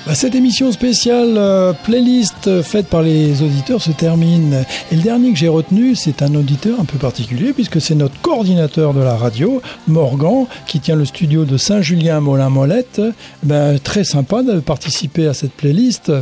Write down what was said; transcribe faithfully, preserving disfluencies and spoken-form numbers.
Bah, cette émission spéciale euh, playlist faite par les auditeurs se termine. Et le dernier que j'ai retenu, c'est un auditeur un peu particulier puisque c'est notre coordinateur de la radio, Morgan, qui tient le studio de Saint-Julien-Molin-Molette. Ben, très sympa de participer à cette playlist.